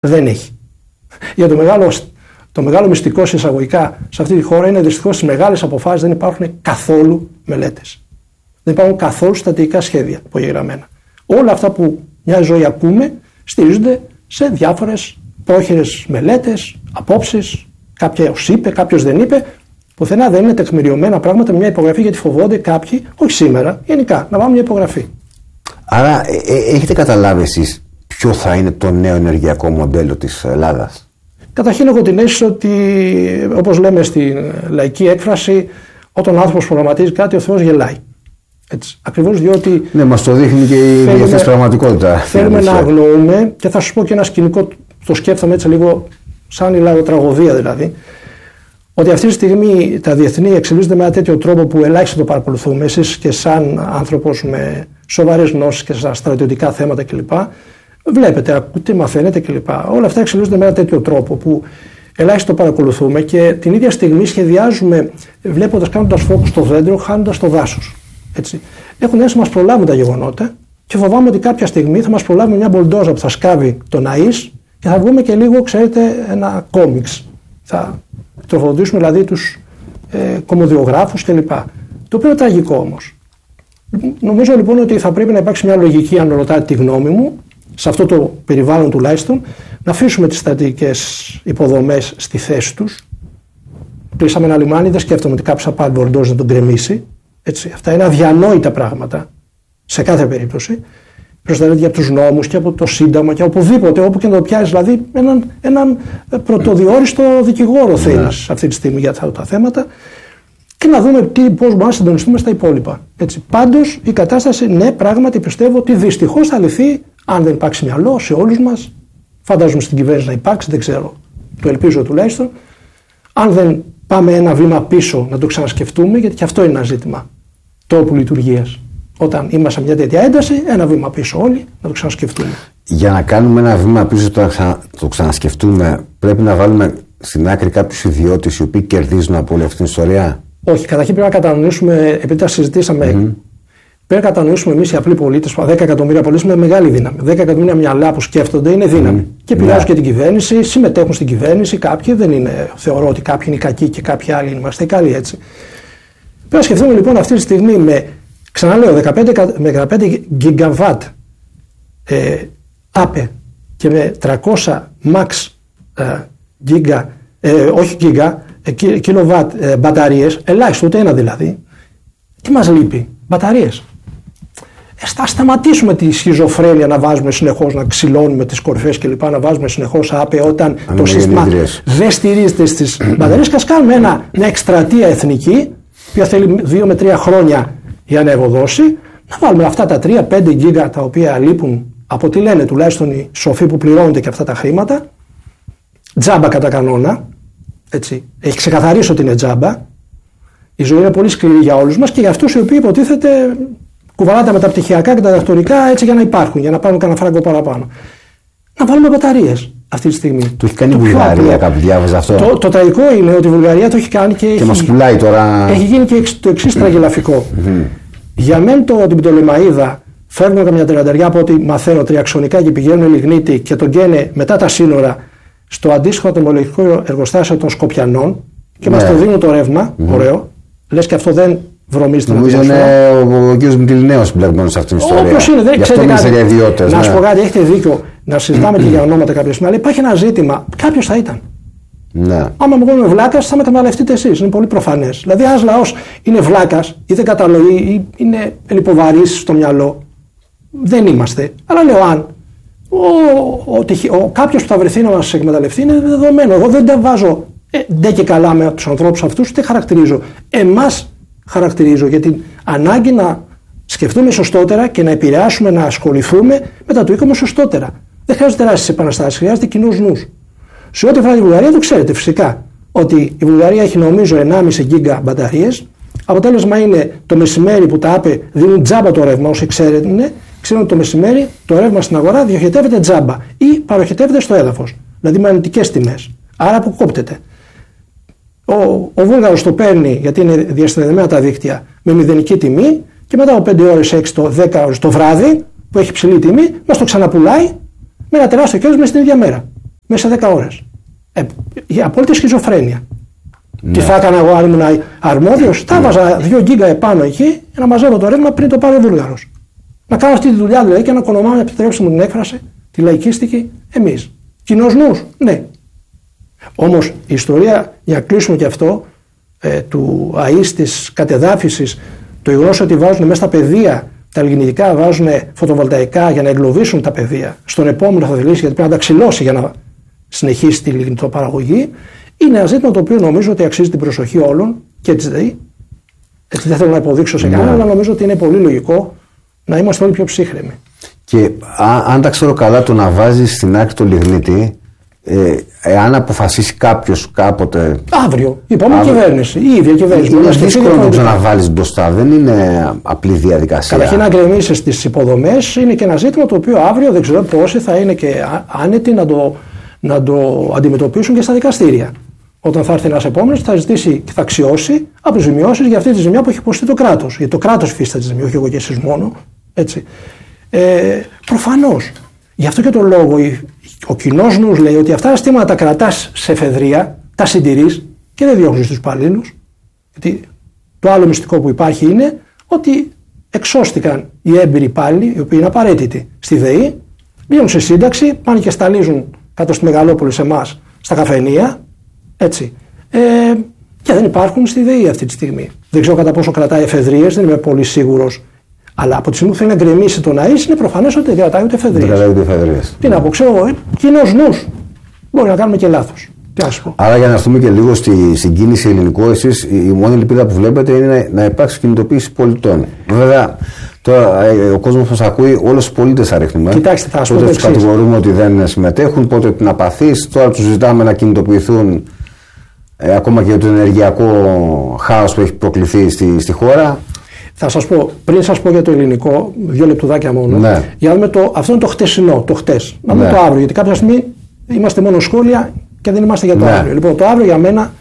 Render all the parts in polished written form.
Δεν έχει. Για το μεγάλο μυστικό σε εισαγωγικά σε αυτή τη χώρα είναι δυστυχώς στις μεγάλες αποφάσεις δεν υπάρχουν καθόλου μελέτες. Δεν υπάρχουν καθόλου στατιστικά σχέδια υπογεγραμμένα. Όλα αυτά που μια ζωή ακούμε στηρίζονται σε διάφορες πρόχειρες μελέτες, απόψεις, κάποιος είπε, κάποιος δεν είπε. Πουθενά δεν είναι τεκμηριωμένα πράγματα με μια υπογραφή, γιατί φοβόνται κάποιοι, όχι σήμερα, γενικά, να βάλουν μια υπογραφή. Άρα, έχετε καταλάβει εσείς ποιο θα είναι το νέο ενεργειακό μοντέλο της Ελλάδας? Καταρχήν, έχω την αίσθηση ότι, όπως λέμε στην λαϊκή έκφραση, όταν ο άνθρωπος προγραμματίζει κάτι, ο Θεός γελάει. Έτσι. Ακριβώς διότι. Ναι, μας το δείχνει και η διεθνής πραγματικότητα. Θέλουμε να αγνοούμε, και θα σας πω και ένα σκηνικό, το σκέφτομαι έτσι λίγο, σαν η λαγοτραγωδία δηλαδή. Ότι αυτή τη στιγμή τα διεθνή εξελίσσονται με ένα τέτοιο τρόπο που ελάχιστο το παρακολουθούμε. Εσείς και σαν άνθρωπος με σοβαρές γνώσεις και στα στρατιωτικά θέματα κλπ. Βλέπετε, ακούτε, μαθαίνετε κλπ. Όλα αυτά εξελίσσονται με ένα τέτοιο τρόπο που ελάχιστο το παρακολουθούμε και την ίδια στιγμή σχεδιάζουμε, βλέποντας, κάνοντας φόκους στο δέντρο, χάνοντας το δάσος. Έχουν έρθει να μας προλάβουν τα γεγονότα και φοβάμαι ότι κάποια στιγμή θα μας προλάβουν μια μπολντόζα που θα σκάβει τον ΑΙΣ και θα βγούμε και λίγο, ξέρετε, ένα κόμιξ. Θα τροφοδοτήσουμε δηλαδή τους κομμωδιογράφους κλπ. Το οποίο είναι τραγικό όμως. Νομίζω λοιπόν ότι θα πρέπει να υπάρξει μια λογική, αν ρωτάτε τη γνώμη μου, σε αυτό το περιβάλλον τουλάχιστον, να αφήσουμε τις στρατηγικές υποδομές στη θέση τους. Κλείσαμε ένα λιμάνι, δεν σκέφτομαι ότι κάποιος θα πάρει μπολντόζα να τον γκρεμίσει. Έτσι, αυτά είναι αδιανόητα πράγματα σε κάθε περίπτωση. Προστατεύεται από τους νόμους και από το Σύνταγμα και οπουδήποτε, όπου και να το πιάσει, δηλαδή έναν πρωτοδιόριστο δικηγόρο θέλεις αυτή τη στιγμή για αυτά τα θέματα και να δούμε πώς μπορούμε να συντονιστούμε στα υπόλοιπα. Έτσι. Πάντως η κατάσταση, ναι, πράγματι πιστεύω ότι δυστυχώς θα λυθεί αν δεν υπάρξει μυαλό σε όλους μας. Φαντάζομαι στην κυβέρνηση να υπάρξει, δεν ξέρω, το ελπίζω τουλάχιστον. Αν δεν πάμε ένα βήμα πίσω να το ξανασκεφτούμε, γιατί και αυτό είναι ένα ζήτημα τρόπου λειτουργίας. Όταν είμαστε σε μια τέτοια ένταση, ένα βήμα πίσω όλοι να το ξανασκεφτούμε. Για να κάνουμε ένα βήμα πίσω, το ξανασκεφτούμε, πρέπει να βάλουμε στην άκρη κάποιους ιδιώτες οι οποίοι κερδίζουν από όλη αυτή την ιστορία. Όχι, καταρχήν πρέπει να κατανοήσουμε, επειδή τα συζητήσαμε, πρέπει να κατανοήσουμε εμείς οι απλοί πολίτες, 10 εκατομμύρια πολίτες με μεγάλη δύναμη. 10 εκατομμύρια μυαλά που σκέφτονται είναι δύναμη. Και επηρεάζουν και την κυβέρνηση, συμμετέχουν στην κυβέρνηση. Κάποιοι δεν είναι, θεωρώ ότι κάποιοι είναι κακοί και κάποιοι άλλοι είμαστε καλοί έτσι. Πρέπει να σκεφτούμε λοιπόν αυτή τη στιγμή με, ξαναλέω, 15 γιγαβάτ άπε και με 300 max κιλοβάτ μπαταρίες, ελάχιστο ούτε ένα δηλαδή. Τι μας λείπει? Μπαταρίες. Θα σταματήσουμε τη σχιζοφρένεια να βάζουμε συνεχώς, να ξυλώνουμε τις κορυφές κλπ. Να βάζουμε συνεχώς άπε όταν το σύστημα δεν στηρίζεται στις μπαταρίες. Και ας κάνουμε μια εκστρατεία εθνική, που θέλει 2 με 3 χρόνια για να ευωδώσει, να βάλουμε αυτά τα 3-5 γίγα τα οποία λείπουν από τι λένε τουλάχιστον οι σοφοί που πληρώνονται και αυτά τα χρήματα, τζάμπα κατά κανόνα. Έτσι. Έχει ξεκαθαρίσει ότι είναι τζάμπα. Η ζωή είναι πολύ σκληρή για όλους μας και για αυτούς οι οποίοι υποτίθεται κουβαλάνε τα μεταπτυχιακά και τα διδακτορικά έτσι για να υπάρχουν, για να πάρουν κανένα φράγκο παραπάνω. Να βάλουμε μπαταρίες αυτή τη στιγμή. Το έχει κάνει η Βουλγαρία, κάπου διάβαζα αυτό. Το τραγικό είναι ότι η Βουλγαρία το έχει κάνει και μας πουλάει τώρα. Έχει γίνει και το εξής τραγελαφικό. Για μεν την Πτολεμαΐδα φέρνουν καμιά τριανταριά από ό,τι μαθαίνω τριαξονικά και πηγαίνουν λιγνίτη και τον καίνε μετά τα σύνορα στο αντίστοιχο ατομολογικό εργοστάσιο των Σκοπιανών και μας το δίνουν το ρεύμα. Ωραίο. Λες και αυτό δεν βρωμίζεται. Νομίζω είναι ο κ. Μητυλινέος μπλεγμένο σε αυτήν την ιστορία. Όποιος είναι, δεν ξέρετε κάτι. Να σου πω κάτι, έχετε δίκιο. Να συζητάμε και για ονόματα κάποια στιγμή, αλλά υπάρχει ένα ζήτημα. Κάποιος θα ήταν. Ναι. Άμα μου είμαι βλάκας, θα με εκμεταλλευτείτε εσείς. Είναι πολύ προφανές. Δηλαδή, ένας λαός είναι βλάκας ή δεν καταλαβαίνει ή είναι λιποβαρής στο μυαλό. Δεν είμαστε. Αλλά λέω, αν κάποιος που θα βρεθεί να μας εκμεταλλευτεί είναι δεδομένο. Εγώ δεν τα βάζω ντε και καλά με τους ανθρώπους αυτούς, ούτε χαρακτηρίζω. Εμάς χαρακτηρίζω για την ανάγκη να σκεφτούμε σωστότερα και να επηρεάσουμε, να ασχοληθούμε με τα του οίκου σωστότερα. Δεν χρειάζεται τεράστιες επαναστάσεις, χρειάζεται κοινούς νους. Σε ό,τι αφορά τη Βουλγαρία, το ξέρετε φυσικά ότι η Βουλγαρία έχει νομίζω 1,5 γίγκα μπαταρίες. Αποτέλεσμα είναι το μεσημέρι που τα άπε δίνουν τζάμπα το ρεύμα. Όσοι ξέρουν ότι το μεσημέρι το ρεύμα στην αγορά διοχετεύεται τζάμπα ή παροχετεύεται στο έδαφος. Δηλαδή με αρνητικές τιμές. Άρα αποκόπτεται. Ο Βούλγαρος το παίρνει, γιατί είναι διασυνδεδεμένα τα δίκτυα, με μηδενική τιμή και μετά από 5 ώρες, 6, 10 ώρες το βράδυ, που έχει ψηλή τιμή, μας το ξαναπουλάει με ένα τεράστιο κέρδος μες την ίδια μέρα. μέσα σε 10 ώρες. Η απόλυτη σχιζοφρένεια. Ναι. Τι θα έκανα εγώ αν ήμουν αρμόδιος, θα βάζα 2 γίγκα επάνω εκεί για να μαζεύω το ρεύμα πριν το πάρει ο Βούλγαρος. Να κάνω αυτή τη δουλειά δηλαδή και να οικονομάμε, επιτρέψτε μου την έκφραση, τη λαϊκίστικη εμείς. Κοινός νους, ναι. Όμως η ιστορία, για να κλείσουμε και αυτό, του ΑΕΣ, της κατεδάφισης, το γεγονός ότι βάζουν μέσα στα παιδεία, τα ελληνικά βάζουν φωτοβολταϊκά για να εγκλωβίσουν τα παιδεία, στον επόμενο θα θελήσει γιατί πρέπει να τα ξυλώσει για να συνεχίσει τη λιγνητοπαραγωγή, είναι ένα ζήτημα το οποίο νομίζω ότι αξίζει την προσοχή όλων και της ΔΕΗ. Έτσι δεν θέλω να υποδείξω σε κανέναν, αλλά νομίζω ότι είναι πολύ λογικό να είμαστε όλοι πιο ψύχρεμοι. Και αν τα ξέρω καλά, το να βάζει στην άκρη το λιγνίτη, εάν αποφασίσει κάποιος κάποτε. Αύριο, η επόμενη κυβέρνηση, η ίδια κυβέρνηση. Είναι δύσκολο να το ξαναβάλει μπροστά, δεν είναι απλή διαδικασία. Καταρχήν, να γκρεμίσει τις υποδομές είναι και ένα ζήτημα το οποίο αύριο δεν ξέρω πόσοι θα είναι και άνετοι να το αντιμετωπίσουν και στα δικαστήρια. Όταν θα έρθει ένας επόμενος, θα ζητήσει και θα αξιώσει αποζημιώσεις για αυτή τη ζημιά που έχει υποστεί το κράτος. Γιατί το κράτος υφίσταται τη ζημιά, όχι εγώ και εσείς μόνο. Έτσι. Προφανώς. Γι' αυτό και το λόγο ο κοινός νους λέει ότι αυτά τα στήματα τα κρατάς σε εφεδρεία, τα συντηρείς και δεν διώχνεις τους υπαλλήλους. Γιατί το άλλο μυστικό που υπάρχει είναι ότι εξώστηκαν οι έμπειροι υπάλληλοι, οι οποίοι είναι απαραίτητοι στη ΔΕΗ, βγαίνουν σε σύνταξη, πάνε και σταλίζουν κάτω στη Μεγαλόπολη σε εμάς στα καφενεία. Έτσι. Και δεν υπάρχουν στη ΔΕΗ αυτή τη στιγμή. Δεν ξέρω κατά πόσο κρατάει εφεδρείες, δεν είμαι πολύ σίγουρος. Αλλά από τη στιγμή που θέλει να γκρεμίσει τον ΑΕΣ, είναι προφανές ότι δεν κρατάει ούτε εφεδρείες. Τι να πω, ξέρω εγώ, κοινός νους. Μπορεί να κάνουμε και λάθος. Τι να σου πω. Άρα, για να έρθουμε και λίγο στην κίνηση ελληνικό, εσείς η μόνη ελπίδα που βλέπετε είναι να υπάρξει κινητοποίηση πολιτών. Βέβαια, τώρα ο κόσμος που μας ακούει, όλους τους πολίτες αριθμούμε. Κοιτάξτε, θα σας πω. Πότε τους κατηγορούμε ότι δεν συμμετέχουν, πότε την απαθείς, τώρα τους ζητάμε να κινητοποιηθούν ακόμα και για το ενεργειακό χάος που έχει προκληθεί στη χώρα. Θα σας πω, πριν σας πω για το ελληνικό, 2 λεπτουδάκια μόνο, ναι. Για να δούμε αυτό είναι το χτεσινό, το χτες. Να δούμε το αύριο, γιατί κάποια στιγμή είμαστε μόνο σχόλια και δεν είμαστε για το αύριο. Λοιπόν, το αύριο για μένα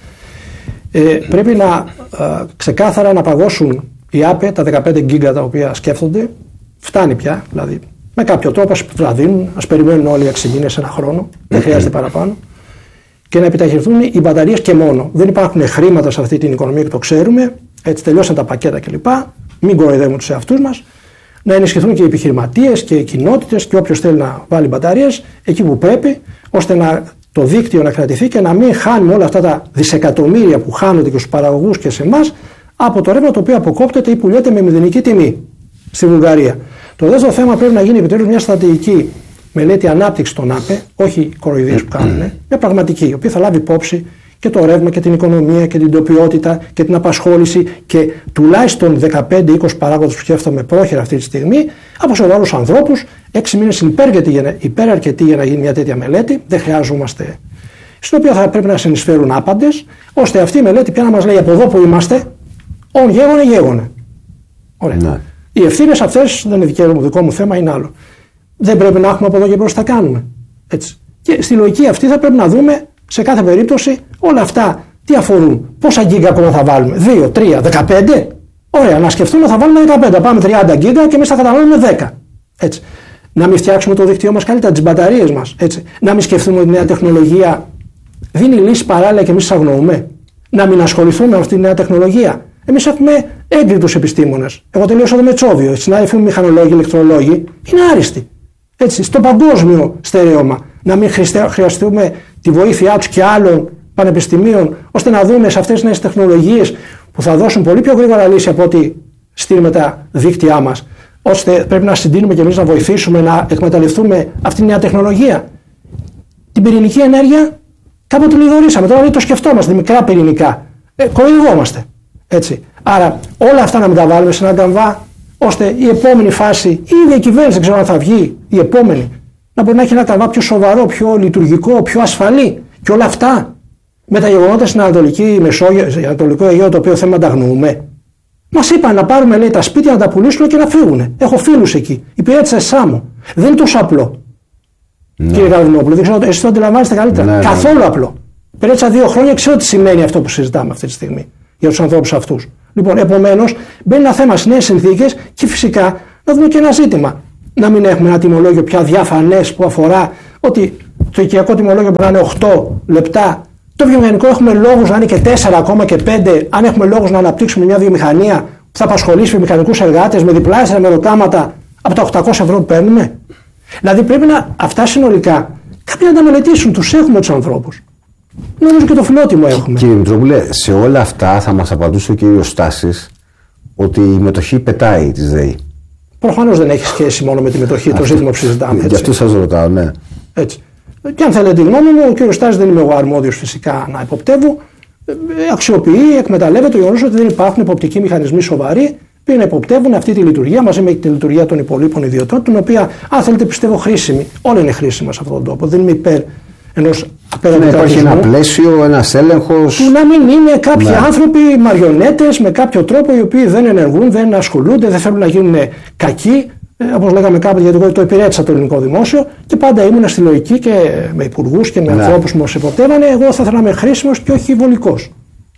πρέπει να ξεκάθαρα να παγώσουν οι ΑΠΕ, τα 15 γίγκα τα οποία σκέφτονται, φτάνει πια, δηλαδή με κάποιο τρόπο ας βραδύνουν, ας περιμένουν όλοι 6 μήνες, 1 χρόνο, δεν χρειάζεται παραπάνω, και να επιταχυνθούν οι μπαταρίες και μόνο. Δεν υπάρχουν χρήματα σε αυτή την οικονομία και το ξέρουμε, έτσι τελειώσαν τα πακέτα κλπ. Μην κοροϊδεύουμε τους εαυτούς μας. Να ενισχυθούν και οι επιχειρηματίες και οι κοινότητες και όποιος θέλει να βάλει μπαταρίες εκεί που πρέπει, ώστε το δίκτυο να κρατηθεί και να μην χάνουμε όλα αυτά τα δισεκατομμύρια που χάνονται και στους παραγωγούς και σε εμάς από το ρεύμα το οποίο αποκόπτεται ή πουλιέται με μηδενική τιμή στη Βουλγαρία. Το δεύτερο θέμα πρέπει να γίνει επιτέλους μια στρατηγική μελέτη ανάπτυξη των ΑΠΕ, όχι κοροϊδίες που κάνουν, μια πραγματική, η οποία θα λάβει υπόψη και το ρεύμα και την οικονομία και την τοπιότητα και την απασχόληση και τουλάχιστον 15-20 παράγοντες που σκέφτομαι πρόχειρα αυτή τη στιγμή από σοβαρούς ανθρώπους. 6 μήνες είναι υπεραρκετοί για να γίνει μια τέτοια μελέτη, δεν χρειάζομαστε. Στην οποία θα πρέπει να συνεισφέρουν άπαντες, ώστε αυτή η μελέτη πια να μας λέει από εδώ που είμαστε, ον γέγονε. Ωραία. Ναι. Οι ευθύνες αυτές δεν είναι δικό μου θέμα, είναι άλλο. Δεν πρέπει να έχουμε από εδώ και μπρος, θα κάνουμε. Έτσι. Και στη λογική αυτή θα πρέπει να δούμε σε κάθε περίπτωση όλα αυτά τι αφορούν. Πόσα γίγκα ακόμα θα βάλουμε, 2, 3, 15. Ωραία, να σκεφτούμε θα βάλουμε 15. Πάμε 30 γίγκα και εμείς θα καταναλώνουμε 10. Έτσι. Να μην φτιάξουμε το δίκτυό μας καλύτερα, τις μπαταρίες μας. Έτσι. Να μην σκεφτούμε ότι η νέα τεχνολογία δίνει λύση παράλληλα και εμείς τις αγνοούμε. Να μην ασχοληθούμε με αυτή τη νέα τεχνολογία. Εμείς έχουμε έγκριτους επιστήμονες. Εγώ τελείωσα το Μετσόβιο. Οι συνάδελφοι μου μηχανολόγοι, ηλεκτρολόγοι είναι άριστοι. Έτσι, στο παγκόσμιο στερέωμα. Να μην χρειαστούμε τη βοήθειά τους και άλλων πανεπιστημίων, ώστε να δούμε σε αυτές τις νέες τεχνολογίες που θα δώσουν πολύ πιο γρήγορα λύση από ό,τι στείλουμε τα δίκτυά μας. Ώστε πρέπει να συντείνουμε και εμείς να βοηθήσουμε να εκμεταλλευτούμε αυτή τη νέα τεχνολογία. Την πυρηνική ενέργεια κάποτε λιγορίσαμε. Τώρα το σκεφτόμαστε, μικρά πυρηνικά. Κοροϊδευόμαστε. Έτσι. Άρα όλα αυτά να μην τα βάλουμε σε έναν καμβά, ώστε η επόμενη φάση, η ίδια η κυβέρνηση, δεν ξέρω αν θα βγει, η επόμενη, να μπορεί να έχει ένα καμβά πιο σοβαρό, πιο λειτουργικό, πιο ασφαλή. Και όλα αυτά με τα γεγονότα στην Ανατολική Μεσόγειο, στο Ανατολικό Αιγαίο, το οποίο θέμα τα αγνοούμε. Μας είπαν να πάρουμε, λέει, τα σπίτια να τα πουλήσουμε και να φύγουν. Έχω φίλους εκεί. Υπηρέτησα σε Σάμο. Δεν είναι τόσο απλό. Ναι. Κύριε Καρδινόπουλο, δεν ξέρω, εσείς το αντιλαμβάνεστε καλύτερα. Ναι, καθόλου απλό. Υπηρέτησα 2 χρόνια, ξέρω τι σημαίνει αυτό που συζητάμε αυτή τη στιγμή για τους ανθρώπους αυτούς. Λοιπόν, επομένως, μπαίνει ένα θέμα στις νέες συνθήκες και φυσικά να δούμε και ένα ζήτημα. Να μην έχουμε ένα τιμολόγιο πια διαφανές που αφορά ότι το οικιακό τιμολόγιο μπορεί να είναι 8 λεπτά. Το βιομηχανικό έχουμε λόγους να είναι και 4 ακόμα και 5, αν έχουμε λόγους να αναπτύξουμε μια βιομηχανία που θα απασχολήσει βιομηχανικούς εργάτες με διπλάσια μεροκάματα από τα 800 ευρώ που παίρνουμε. Δηλαδή πρέπει αυτά συνολικά κάποιοι να τα μελετήσουν. Τους έχουμε τους ανθρώπους. Νομίζω και το φιλότιμο έχουμε. Κύριε Μητρόπουλε, σε όλα αυτά θα μας απαντούσε ο κύριος Στάσης ότι η μετοχή πετάει της ΔΕΗ. Προφανώς δεν έχει σχέση μόνο με τη μετοχή, το ζήτημα που συζητάμε. Γι' αυτό σας ρωτάω, ναι. Έτσι. Και αν θέλετε τη γνώμη μου, ο κύριος Στάσης δεν είμαι εγώ αρμόδιος φυσικά να υποπτεύω. Αξιοποιεί, εκμεταλλεύεται το γεγονός ότι δεν υπάρχουν υποπτικοί μηχανισμοί σοβαροί που να υποπτεύουν αυτή τη λειτουργία μαζί με τη λειτουργία των υπολείπων ιδιωτών, την οποία, αν θέλετε, πιστεύω χρήσιμη. Όλα είναι χρήσιμα σε αυτόν τον τόπο. Δεν είμαι υπέρ ενός απέναντι υπάρχει ένα πλαίσιο, ένας έλεγχος. Που να μην είναι κάποιοι άνθρωποι μαριονέτες με κάποιο τρόπο οι οποίοι δεν ενεργούν, δεν ασχολούνται, δεν θέλουν να γίνουν κακοί. Όπως λέγαμε κάποτε, γιατί εγώ το υπηρέτησα το ελληνικό δημόσιο και πάντα ήμουν στη λογική και με υπουργούς και με ανθρώπους που μας υποπτεύανε. Εγώ θα ήθελα να είμαι χρήσιμος και όχι βολικός.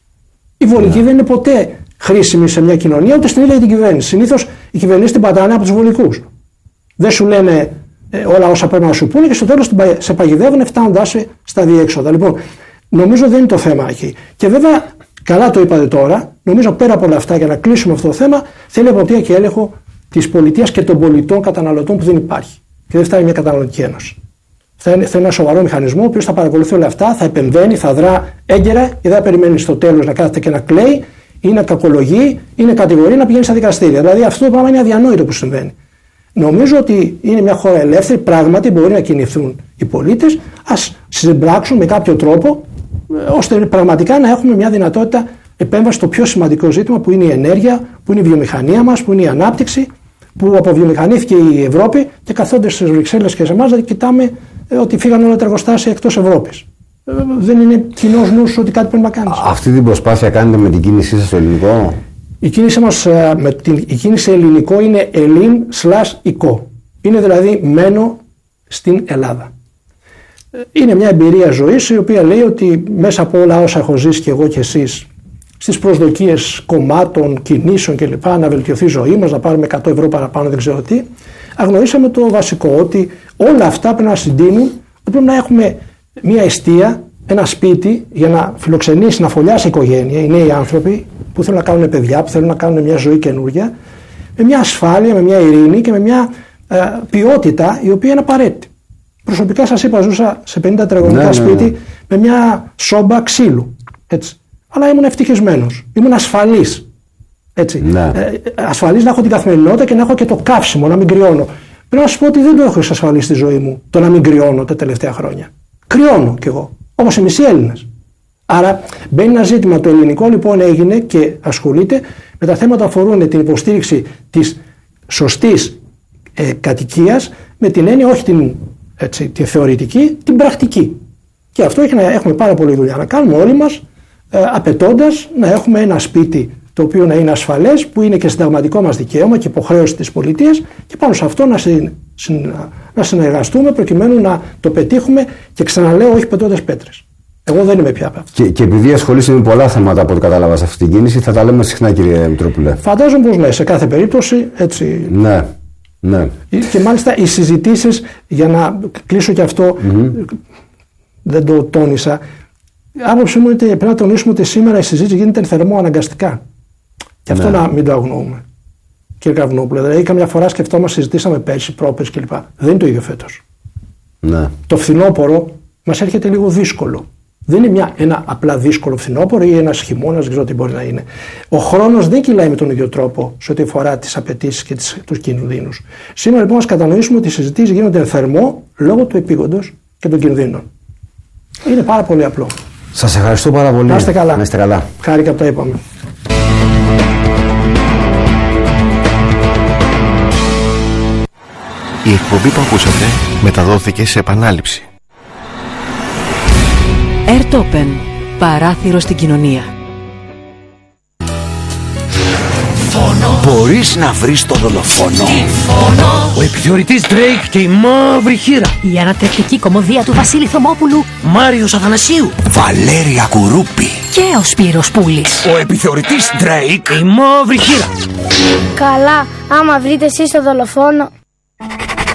Η βολική δεν είναι ποτέ χρήσιμη σε μια κοινωνία, ούτε στην ίδια την κυβέρνηση. Συνήθως οι κυβερνήσεις την πατάνε από τους βολικούς. Δεν σου λένε όλα όσα πρέπει να σου πούνε και στο τέλος σε παγιδεύουν φτάνοντας στα διέξοδα. Λοιπόν, νομίζω δεν είναι το θέμα εκεί. Και βέβαια, καλά το είπατε τώρα, νομίζω πέρα από όλα αυτά, για να κλείσουμε αυτό το θέμα, θέλει εποπτεία και έλεγχο της πολιτείας και των πολιτών καταναλωτών που δεν υπάρχει. Και δεν φτάνει μια καταναλωτική ένωση. Θέλει ένα σοβαρό μηχανισμό, ο οποίος θα παρακολουθεί όλα αυτά, θα επεμβαίνει, θα δρά έγκαιρα και δεν θα περιμένει στο τέλος να κάθεται και να κλαίει ή να κακολογεί ή να κατηγορεί να πηγαίνει στα δικαστήρια. Δηλαδή αυτό το πράγμα είναι αδιανόητο που συμβαίνει. Νομίζω ότι είναι μια χώρα ελεύθερη, πράγματι μπορεί να κινηθούν οι πολίτες, ας συμπράξουν με κάποιο τρόπο, ώστε πραγματικά να έχουμε μια δυνατότητα επέμβαση στο πιο σημαντικό ζήτημα που είναι η ενέργεια, που είναι η βιομηχανία μας, που είναι η ανάπτυξη, που αποβιομηχανήθηκε η Ευρώπη και καθόντας στις Βρυξέλλες και σε εμάς δηλαδή κοιτάμε ότι φύγαν όλα τα εργοστάσια εκτός Ευρώπης. Δεν είναι κοινός νους ότι κάτι πρέπει να κάνεις. Αυτή την προσπάθεια κάνετε με την κίνησή σας στο ελληνικό? Η κίνησή μας η κίνηση ελληνικό είναι Ελλήν/Ικό. Είναι δηλαδή μένω στην Ελλάδα. Είναι μια εμπειρία ζωής η οποία λέει ότι μέσα από όλα όσα έχω ζήσει και εγώ και εσείς, στις προσδοκίες κομμάτων, κινήσεων κλπ. Να βελτιωθεί η ζωή μας, να πάρουμε 100 ευρώ παραπάνω, δεν ξέρω τι, αγνοήσαμε το βασικό, ότι όλα αυτά πρέπει να συντείνουν, ότι πρέπει να έχουμε μια εστία, ένα σπίτι για να φιλοξενήσει, να φωλιάσει η οικογένεια, οι νέοι άνθρωποι που θέλουν να κάνουν παιδιά, που θέλουν να κάνουν μια ζωή καινούργια, με μια ασφάλεια, με μια ειρήνη και με μια ποιότητα η οποία είναι απαραίτητη. Προσωπικά σας είπα, ζούσα σε 50 τετραγωνικά σπίτι με μια σόμπα ξύλου. Έτσι. Αλλά ήμουν ευτυχισμένος, ήμουν ασφαλής. Έτσι. Ασφαλής να έχω την καθημερινότητα και να έχω και το καύσιμο, να μην κρυώνω. Πρέπει να σου πω ότι δεν το έχω εξασφαλίσει στη ζωή μου το να μην κρυώνω τα τελευταία χρόνια. Κρυώνω κι εγώ, όπως οι μισοί Έλληνες. Άρα μπαίνει ένα ζήτημα. Το ελληνικό λοιπόν έγινε και ασχολείται με τα θέματα που αφορούν την υποστήριξη της σωστής κατοικίας, με την έννοια όχι τη θεωρητική, την πρακτική. Και αυτό έχουμε πάρα πολλή δουλειά να κάνουμε όλοι μας, απαιτώντας να έχουμε ένα σπίτι το οποίο να είναι ασφαλές, που είναι και συνταγματικό μας δικαίωμα και υποχρέωση της πολιτείας, και πάνω σε αυτό να συνεργαστούμε προκειμένου να το πετύχουμε, και ξαναλέω, όχι πετώντας πέτρες. Εγώ δεν είμαι πια από αυτό. Και επειδή ασχολείσαι με πολλά θέματα από ό,τι κατάλαβα σε αυτή την κίνηση, θα τα λέμε συχνά, κύριε Μητρόπουλε. Φαντάζομαι πως ναι, σε κάθε περίπτωση έτσι. Ναι. Και μάλιστα οι συζητήσεις, για να κλείσω και αυτό, δεν το τόνισα. Άποψή μου είναι ότι πρέπει να τονίσουμε ότι σήμερα η συζήτηση γίνεται θερμό αναγκαστικά. Και αυτό να μην το αγνοούμε. Κύριε Καβουνόπουλε, δηλαδή καμιά φορά σκεφτόμαστε, συζητήσαμε πέρσι, πρόπερσι κλπ. Δεν είναι το ίδιο φέτος. Ναι. Το φθινόπωρο μας έρχεται λίγο δύσκολο. Δεν είναι ένα απλά δύσκολο φθινόπωρο ή ένας χειμώνας, δεν ξέρω τι μπορεί να είναι. Ο χρόνος δεν κυλάει με τον ίδιο τρόπο σε ό,τι αφορά τις απαιτήσεις και τους κινδύνους. Σήμερα λοιπόν ας κατανοήσουμε ότι οι συζητήσεις γίνονται θερμό λόγω του επίγοντος και των κινδύνων. Είναι πάρα πολύ απλό. Σας ευχαριστώ πάρα πολύ. Να είστε καλά. Να είστε καλά. Χάρηκα που τα είπαμε. Η εκπομπή που ακούσατε μεταδόθηκε σε επανάληψη. Airtopen. Παράθυρο στην κοινωνία. Μπορείς να βρεις τον δολοφόνο. Ο επιθεωρητής Drake και η μαύρη χήρα. Η ανατρεπτική κωμωδία του Βασίλη Θωμόπουλου. Μάριος Αθανασίου. Βαλέρια Κουρούπη. Και ο Σπύρος Πούλης. Ο επιθεωρητής Drake. Η μαύρη χήρα. Καλά, άμα βρείτε εσείς τον δολοφόνο.